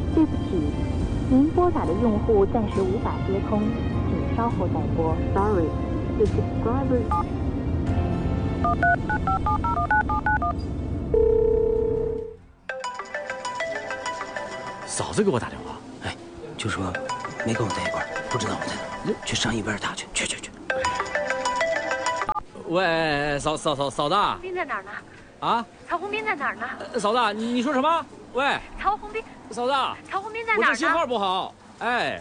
对不起，您拨打的用户暂时无法接通，请稍后再拨。Sorry, the subscriber。 嫂子给我打电话， 哎，就说没跟我在一块儿，不知道我在哪，去上一边打去，去。 喂，嫂子， 洪斌在哪儿呢？ 啊？ 曹洪斌在哪儿呢？ 嫂子，你说什么？喂， 曹洪斌， 嫂子， 曹洪斌在哪儿呢？ 我这信号不好。喂，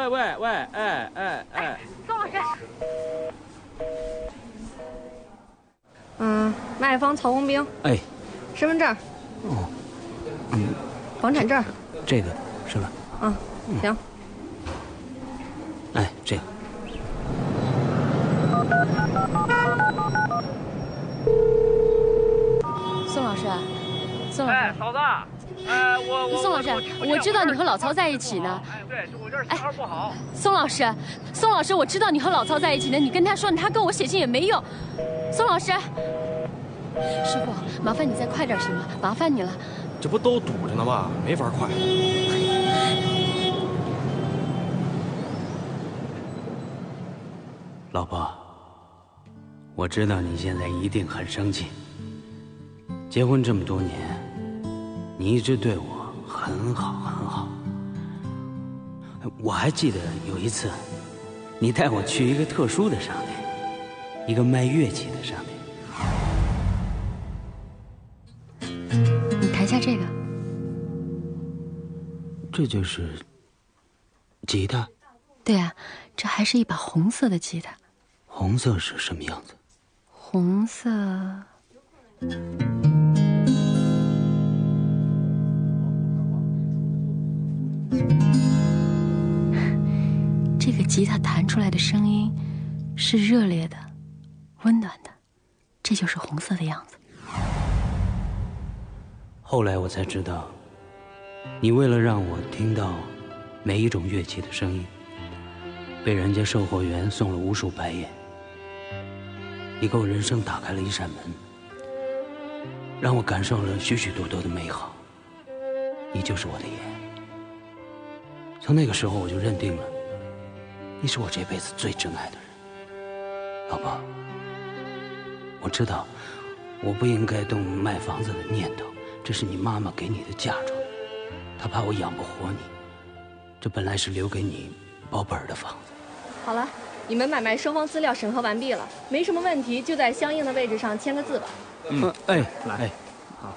宋老师。 卖方曹洪兵。 哎， 身份证。 哦， 房产证。 这个是吧？ 行。 哎，这个。 宋老师， 哎，嫂子， 宋老师，我知道你和老曹在一起呢。 哎，对，我这儿信号不好。 宋老师，我知道你和老曹在一起呢，你跟他说，他跟我写信也没用。宋老师，师傅，麻烦你再快点行吗？麻烦你了。 这不都堵着呢吗？没法快。 老婆，我知道你现在一定很生气。结婚这么多年，你一直对我很好。我还记得有一次，你带我去一个特殊的商店，一个卖乐器的商店。 你弹下这个。 这就是吉他。 对啊，这还是一把红色的吉他。 红色是什么样子？ 红色。这个吉他弹出来的声音是热烈的、温暖的，这就是红色的样子。 后来我才知道，你为了让我听到每一种乐器的声音，被人家售货员送了无数白眼。你给我人生打开了一扇门，让我感受了许许多多的美好。你就是我的眼。从那个时候我就认定了，你是我这辈子最真爱的人。老婆，我知道我不应该动卖房子的念头，这是你妈妈给你的嫁妆，她怕我养不活你。这本来是留给你保本的房子。 好了，你们买卖双方资料审核完毕了，没什么问题，就在相应的位置上签个字吧。 来，好，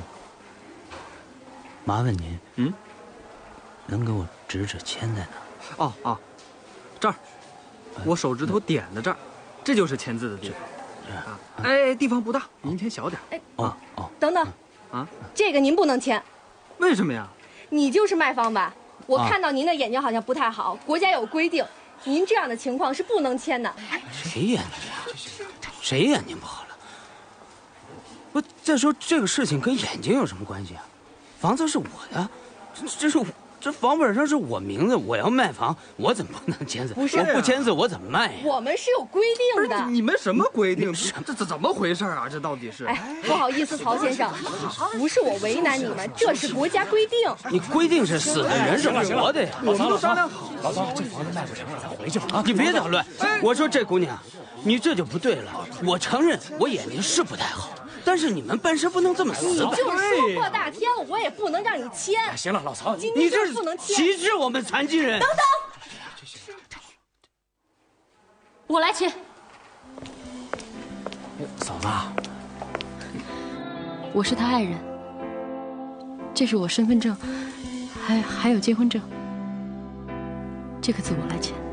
麻烦您，能给我指指签在哪？ 哦，这儿，我手指头点的这儿，这就是签字的地方。哎，地方不大，您签小点。 等等，这个您不能签。 为什么呀？ 你就是卖方吧？我看到您的眼睛好像不太好，国家有规定，您这样的情况是不能签的。 谁眼睛不好？谁眼睛不好了？不，再说这个事情跟眼睛有什么关系啊？房子是我的，这房本上是我名字，我要卖房，我怎么不能签字？ 不是， 我不签字我怎么卖呀？ 我们是有规定的。 你们什么规定？这怎么回事啊？这到底是？ 不好意思，曹先生，不是我为难你们，这是国家规定。 你规定是死的，人是活的呀。 我们都商量好。 老曹，这房子卖不成了，咱回去吧。 啊，你别捣乱。我说这姑娘，你这就不对了。我承认我眼睛是不太好。但是你们办事不能这么死板。 你就说破大天了，我也不能让你签。 行了，老曹， 你这是歧视我们残疾人。 等等， 我来签。 嫂子， 我是他爱人，这是我身份证，还有结婚证。这个字我来签。